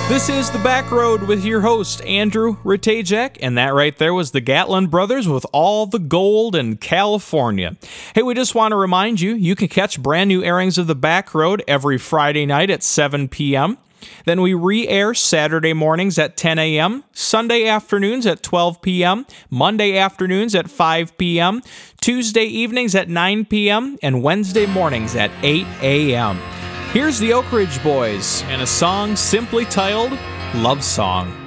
This is The Back Road with your host, Andrew Ratajek, and that right there was the Gatlin Brothers with All the Gold in California. Hey, we just want to remind you, you can catch brand new airings of The Back Road every Friday night at 7 p.m. Then we re-air Saturday mornings at 10 a.m., Sunday afternoons at 12 p.m., Monday afternoons at 5 p.m., Tuesday evenings at 9 p.m., and Wednesday mornings at 8 a.m. Here's the Oak Ridge Boys and a song simply titled Love Song.